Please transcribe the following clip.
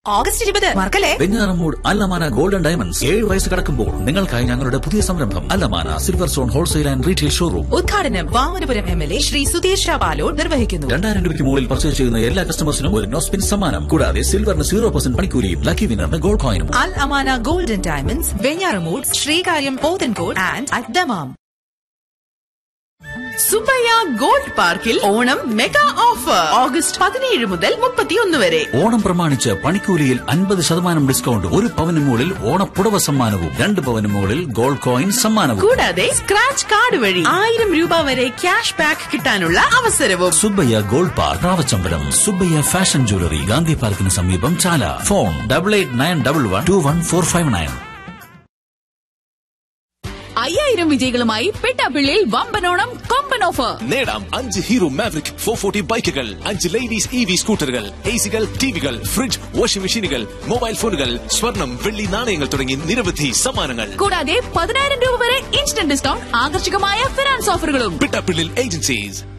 August 20 മറക്കല്ലേ. Venjaramoodu അല്ലമാന golden diamonds 7 വയസ്സ് കടക്കുമ്പോൾ നിങ്ങൾക്കായി ഞങ്ങളുടെ പുതിയ സംരംഭം അല്ലമാന silver stone wholesale and retail showroom ഉദ്ഘാടനം വാമനപുരം MLA ശ്രീ സുധീഷ് പാലോട് നിർവഹിക്കുന്നു. 2000 രൂപയ്ക്ക് മുകളിൽ പർച്ചേസ് ചെയ്യുന്ന എല്ലാ കസ്റ്റമേഴ്സിനും ഒരു നോസ്പിൻ സമ്മാനം. കൂടാതെ സിൽവറിന് 0% പണിക്കൂലിയും lucky വിന്നറിന് gold കോയിനും. Al Amana golden diamonds Venjaramoodu, Sreekaryam, Pothencode and at Dammam. Subbaiah gold പാർക്കിൽ ഓണം മെഗാ ഓഫർ ഓഗസ്റ്റ് 17 മുതൽ 31 വരെ. ഓണം പ്രമാണിച്ച് പണിക്കൂലിയിൽ 50% ഡിസ്കൗണ്ട്, 1 പവന് മുകളിൽ ഓണപ്പുടവ സമ്മാനവും, 2 പവന് മുകളിൽ ഗോൾഡ് കോയിൻ സമ്മാനവും. കൂടാതെ സ്ക്രാച്ച് കാർഡ് വഴി 1000 രൂപ വരെ ക്യാഷ് ബാക്ക് കിട്ടാനുള്ള അവസരവും. Subbaiah gold park റാവച്ചമ്പലം. Subbaiah fashion jewellery, Gandhi പാർക്കിന് സമീപം, ചാല. ഫോൺ 8891121459. 5000 വിജയികളുമായി പെട്ടാപ്പിള്ളിയിൽ വമ്പനോണം കൊമ്പൻ ഓഫർ. നേടാം 5 ഹീറോ മാവറിക് 440 ബൈക്കുകൾ, 5 ലേഡീസ് EV സ്കൂട്ടറുകൾ, AC-കൾ, ടിവികൾ, ഫ്രിഡ്ജ്, വാഷിംഗ് മെഷീനുകൾ, മൊബൈൽ ഫോണുകൾ, സ്വർണം, വെള്ളി നാണയങ്ങൾ തുടങ്ങി നിരവധി സമ്മാനങ്ങൾ. കൂടാതെ 10000 രൂപ വരെ ഇൻസ്റ്റന്റ് ഡിസ്കൗണ്ട്, ആകർഷകമായ ഫിനാൻസ് ഓഫറുകളും. പെട്ടാപ്പിള്ളിൽ ഏജൻസീസ്.